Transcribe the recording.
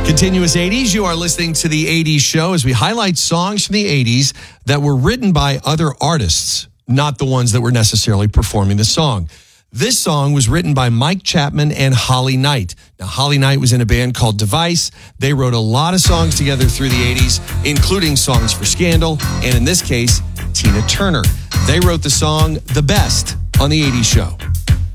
Continuous 80s, you are listening to the 80s show as we highlight songs from the 80s that were written by other artists, not the ones that were necessarily performing the song. This song was written by Mike Chapman and Holly Knight. Now, Holly Knight was in a band called Device. They wrote a lot of songs together through the 80s, including songs for Scandal, and in this case, Tina Turner. They wrote the song The Best on the 80s show.